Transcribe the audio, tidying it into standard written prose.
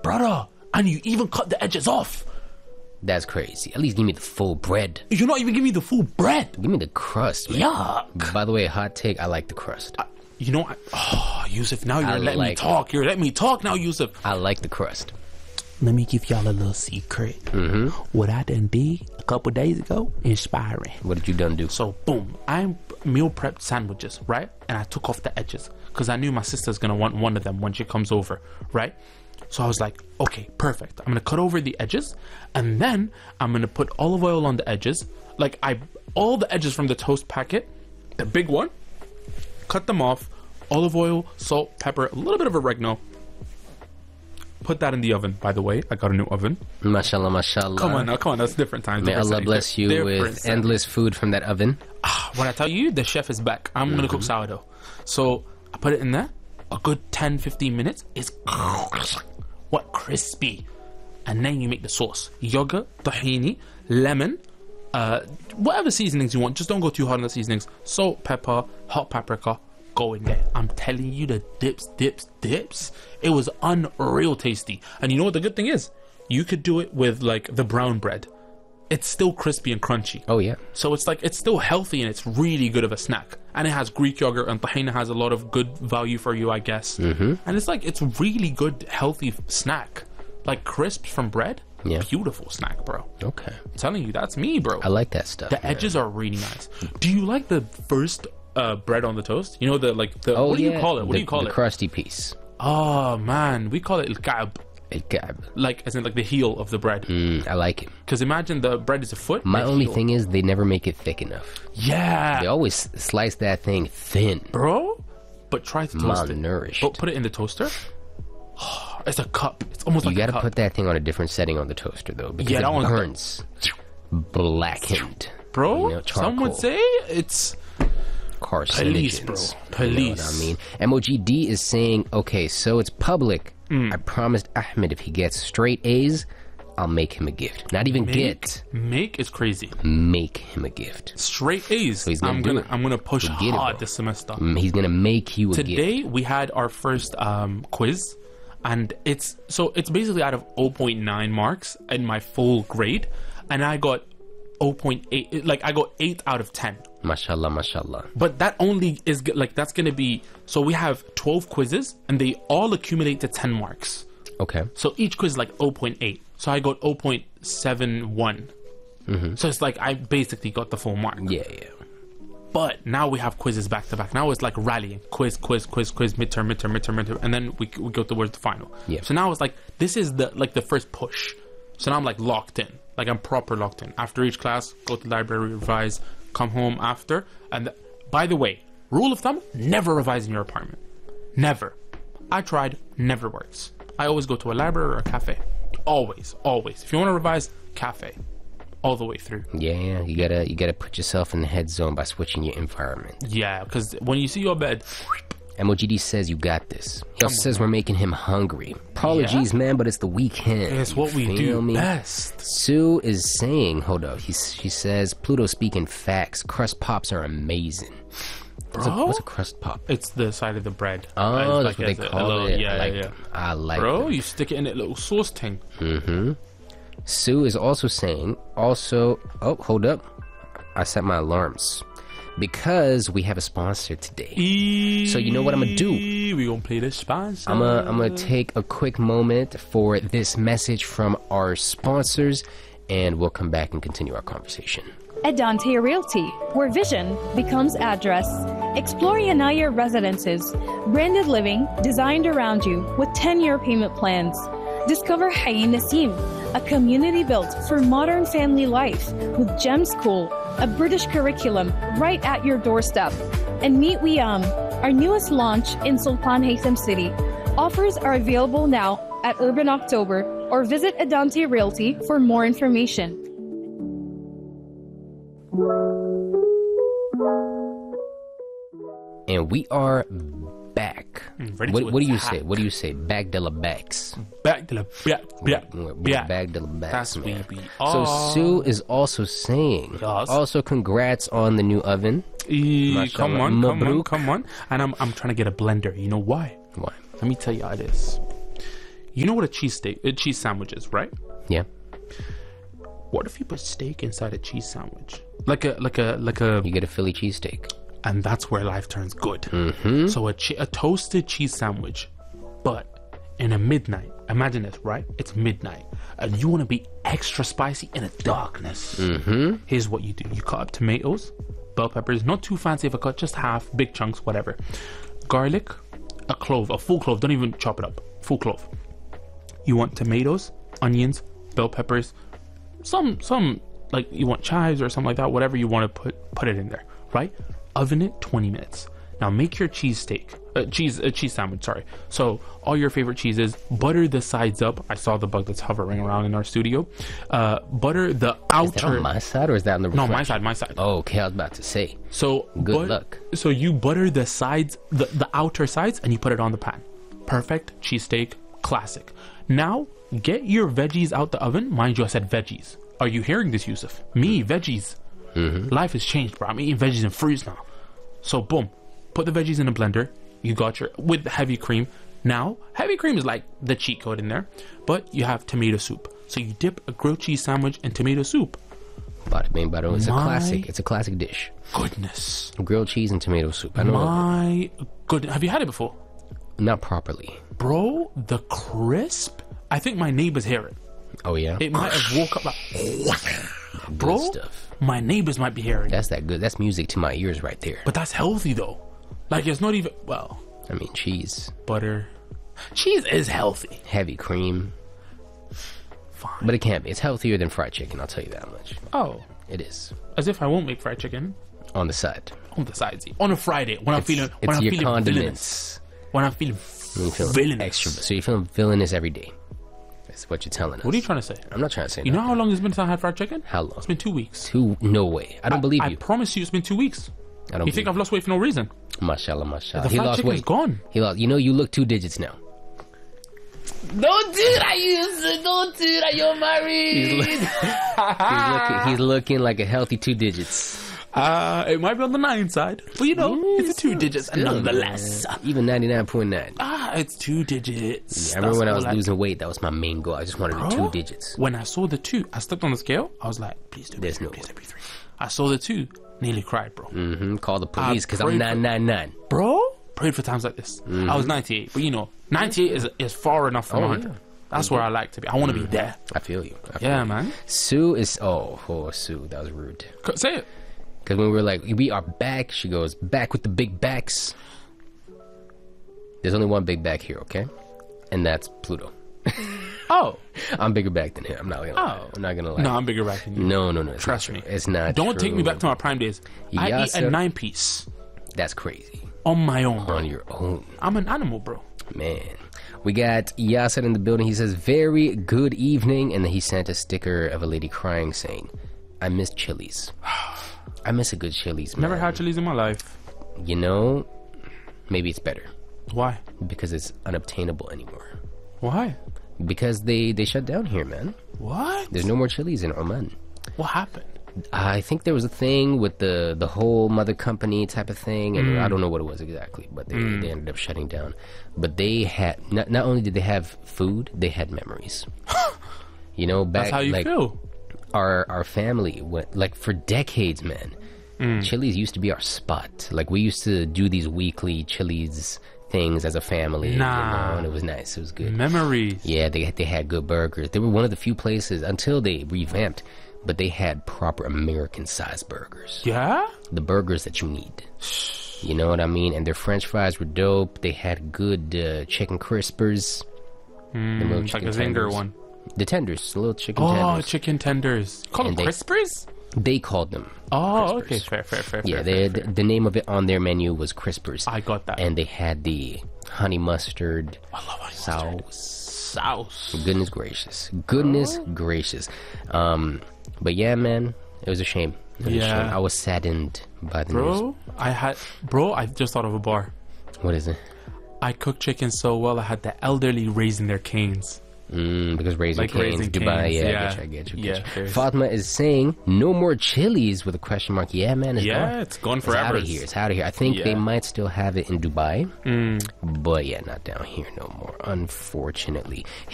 Brother, and you even cut the edges off. That's crazy. At least give me the full bread. You're not even giving me the full bread. Give me the crust, man. Yuck. By the way, hot take, I like the crust. You know, Yusuf, now you're letting me talk. You're letting me talk now, Yusuf. I like the crust. Let me give y'all a little secret. What I done did a couple days ago, inspiring. What did you done do? So, boom, I meal prepped sandwiches, right? And I took off the edges because I knew my sister's going to want one of them when she comes over, right? So I was like, okay, perfect. I'm going to cut over the edges and then I'm going to put olive oil on the edges. Like all the edges from the toast packet, the big one, cut them off, olive oil, salt, pepper, a little bit of oregano. Put that in the oven, by the way. I got a new oven. Mashallah, mashallah. Come on, that's different times. May Allah bless you with endless food from that oven. When I tell you, the chef is back. I'm going to cook sourdough. So I put it in there. A good 10-15 minutes. It's crispy. And then you make the sauce. Yogurt, tahini, lemon, whatever seasonings you want. Just don't go too hard on the seasonings. Salt, pepper, hot paprika. Go in there. I'm telling you, the dips. It was unreal tasty. And you know what the good thing is? You could do it with like the brown bread. It's still crispy and crunchy. Oh yeah. So it's like, it's still healthy and it's really good of a snack. And it has Greek yogurt, and tahini has a lot of good value for you, I guess. And it's like, it's really good, healthy snack. Like crisps from bread. Yeah. Beautiful snack, bro. Okay. I'm telling you, that's me, bro. I like that stuff. The edges are really nice. Do you like the first bread on the toast? You know, what do you call it? The crusty piece. Oh man, we call it al-ka'b. Al-ka'b. Like, as in like the heel of the bread. I like it. Because imagine the bread is a foot. My only thing is they never make it thick enough. Yeah. They always slice that thing thin. Bro, but try to toast it. Malnourished. But put it in the toaster. It's a cup. It's almost like a cup. You gotta put that thing on a different setting on the toaster though, because that it burns blackened. Bro, you know, some would say it's carcinogens. Police, bro. Police. You know what I mean? MOGD is saying, okay, so it's public. I promised Ahmed if he gets straight A's, I'll make him a gift. Not even Make is crazy. Make him a gift. Straight A's. So he's gonna I'm gonna push hard this semester. He's gonna make you a gift. Today we had our first quiz, and it's basically out of 0.9 marks in my full grade, and I got 0.8. Like I got 8 out of 10. Mashallah, mashallah. But that only is like, that's gonna be, so we have 12 quizzes and they all accumulate to 10 marks. Okay. So each quiz is like 0.8. So I got 0.71. So it's like I basically got the full mark. Yeah. But now we have quizzes back to back. Now it's like rallying. Quiz, midterm, and then we go towards the final. Yeah. So now it's like, this is the first push. So now I'm like locked in. Like I'm proper locked in. After each class, go to the library, revise, come home after. And by the way, rule of thumb, never revise in your apartment. Never. I tried, never works. I always go to a library or a cafe. Always. If you want to revise, cafe. All the way through. Yeah, you gotta put yourself in the head zone by switching your environment. Yeah, because when you see your bed, MOGD says you got this. He also says we're making him hungry. Apologies, man, but it's the weekend. It's what we do best. Sue is saying, hold up, she says, Pluto speaking facts, crust pops are amazing. What's a crust pop? It's the side of the bread. Oh, that's what they call it. Yeah. I like it. Bro, you stick it in that little sauce thing. Sue is also saying, oh, hold up. I set my alarms. Because we have a sponsor today. So you know what I'm gonna do? We gonna play the sponsor. I'm gonna take a quick moment for this message from our sponsors, and we'll come back and continue our conversation. Adante Realty, where vision becomes address. Explore Yanaya Residences, branded living designed around you with 10-year payment plans. Discover Hayy Nasim, a community built for modern family life with Gem School, a British curriculum right at your doorstep. And meet Wiam, our newest launch in Sultan Haytham City. Offers are available now at Urban October or visit Adante Realty for more information. And we are back. What do you say? What do you say? Back de la backs. Back de la back. Back de la backs. That's man. we So Sue is also saying, also congrats on the new oven. Come on. And I'm trying to get a blender. You know why? Why? Let me tell you how it is. You know what a cheese sandwich is, right? Yeah. What if you put steak inside a cheese sandwich? Like a You get a Philly cheesesteak. and that's where life turns good. So a toasted cheese sandwich, but in a midnight. Imagine this, right? It's midnight, and you want to be extra spicy in the darkness. Here's what you do: you cut up tomatoes, bell peppers, not too fancy of a cut, just half, big chunks, whatever. Garlic, a clove, a full clove. Don't even chop it up. Full clove. You want tomatoes, onions, bell peppers, some like you want chives or something like that. Whatever you want to put it in there, right? Oven it 20 minutes. Now make your cheese sandwich, sorry. So all your favorite cheeses, butter the sides up. I saw the bug that's hovering around in our studio. Butter the outer. Is that on my side or is that on the No, refresh? my side. Oh, okay, I was about to say. So Good luck. So you butter the sides, the outer sides, and you put it on the pan. Perfect cheesesteak, classic. Now get your veggies out the oven. Mind you, I said veggies. Are you hearing this, Yusuf? Me, veggies. Life has changed, bro. I'm eating veggies and fruits now. So boom. Put the veggies in a blender. You got your with heavy cream. Now, heavy cream is like the cheat code in there, but you have tomato soup. So you dip a grilled cheese sandwich in tomato soup. Bada bing, bada boom. It's a My- classic. It's a classic dish. Goodness, Grilled cheese and tomato soup. I know. my goodness. Have you had it before, Not properly. bro? The crisp. I think my neighbors hear it. Oh yeah. It might have woke up like, Good bro. stuff. My neighbors might be hearing it. That's that good. That's music to my ears right there. But that's healthy though. Like it's not even I mean, cheese, butter. Cheese is healthy. heavy cream, Fine. but it can't be. It's healthier than fried chicken. I'll tell you that much. Oh, It is as if I won't make fried chicken on the side. on the sides on a Friday when I'm feeling It's when I'm your feeling condiments. villainous. When I'm feeling You feel villainous. extra. So you're feeling villainous every day. That's what you're telling us. What are you trying to say? I'm not trying to say. You know nothing. how long it's been since I had fried chicken? How long? It's been 2 weeks. No way. I don't believe I you. promise you, it's been 2 weeks. I don't. You think I've lost weight for no reason? Mashallah, mashallah. The He fried lost chicken's weight. gone. He lost. You know, you look 2 digits now. Don't do that, you. Don't do that. You're married. He's looking like a healthy 2 digits. It might be on the 9 side, but you know, it's a 2 digits Still, nonetheless. man. Even 99.9. It's 2 digits. I remember when I was That's all losing weight, that was my main goal. I just wanted the 2 digits. When I saw the 2, I stepped on the scale. I was like, please do There's no please way. do 3. I saw the 2, nearly cried, bro. Call the police because I'm prayed 999. Bro, prayed for times like this. I was 98, but you know, 98 is far enough from 100. yeah. That's where I like to be. I want to be there. I feel you. I feel Yeah, you. man. Sue is. Oh, Sue. That was rude. Say it. Because when we were like, we are back, she goes, back with the big backs. There's only one big back here, okay? And that's Pluto. Oh. I'm bigger back than him. I'm not gonna lie. I'm not gonna lie. No, I'm bigger back than you. No. It's Trust not me. true. It's not Don't true. take me back to my prime days. I Yeah, eat a sir. 9-piece That's crazy. on my own, bro. On your own. I'm an animal, bro. Man. We got Yasser in the building. He says, very good evening. And then he sent a sticker of a lady crying saying, I miss Chili's. I miss a good Chili's, man. Never had Chili's in my life. You know, maybe it's better. Why? Because it's unobtainable anymore. Why? Because they shut down here, man. What? There's no more Chili's in Oman. What happened? I think there was a thing with the whole mother company type of thing, and I don't know what it was exactly, but they ended up shutting down. But they had not only did they have food, they had memories. You know, back That's how you like feel. our family went like for decades, man. Chili's used to be our spot. Like we used to do these weekly Chili's things as a family, you Nah. know, and it was nice. It was good. Memories. Yeah, they had good burgers. They were one of the few places until they revamped, but they had proper American-sized burgers. Yeah? The burgers that you need. You know what I mean? And their French fries were dope. They had good chicken crispers. The little It's like chicken a zinger tenders. one. The tenders, the little chicken Oh, tenders. chicken tenders. Call them And they- crispers? They called them. Oh, Crispers. okay. Fair. Yeah, fair. the name of it on their menu was Crispers. I got that. And they had the honey mustard I love honey sauce. sauce. Goodness gracious. But yeah, man, it was a shame. It was a Yeah. shame. I was saddened by the news. I just thought of a bar. What is it? I cook chicken so well, I had the elderly raising their canes. Because Raising Like Cane's, Raising Dubai, Cane's, yeah, yeah. I get you. Yeah, there's- Fatma is saying no more Chili's with a question mark. Yeah, man, it's Yeah, gone. it's gone It's forever. out of here. It's out of here. I think they Yeah. might still have it in Dubai, but yeah, not down here no more, unfortunately.